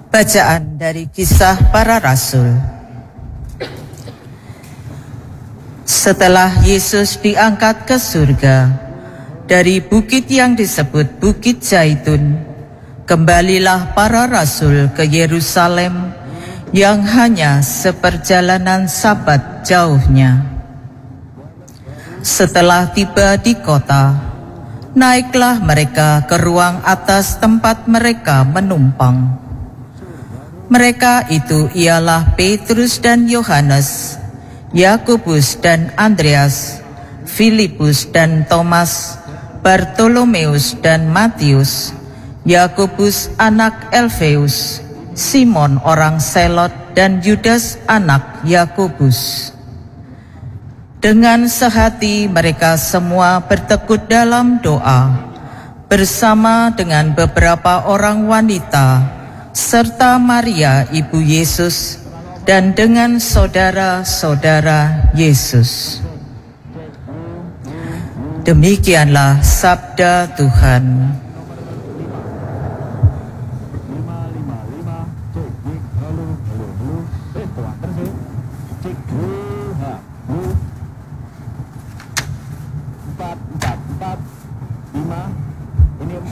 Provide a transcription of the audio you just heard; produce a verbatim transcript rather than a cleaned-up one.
Bacaan dari Kisah Para Rasul. Setelah Yesus diangkat ke surga dari bukit yang disebut Bukit Zaitun, kembalilah para rasul ke Yerusalem yang hanya seperjalanan Sabat jauhnya. Setelah tiba di kota, naiklah mereka ke ruang atas tempat mereka menumpang. Mereka itu ialah Petrus dan Yohanes, Yakobus dan Andreas, Filipus dan Thomas, Bartolomeus dan Matius, Yakobus anak Alfeus, Simon orang Selot dan Yudas anak Yakobus. Dengan sehati mereka semua bertekun dalam doa, bersama dengan beberapa orang wanita, serta Maria ibu Yesus, dan dengan saudara-saudara Yesus. Demikianlah sabda Tuhan. Empat